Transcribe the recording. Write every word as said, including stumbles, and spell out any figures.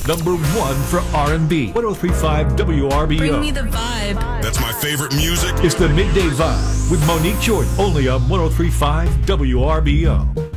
number one for R and B. one oh three point five W R B O. Bring me the vibe. That's my favorite music. It's the Midday Vibe with Monique Jordan, only on one oh three point five W R B O.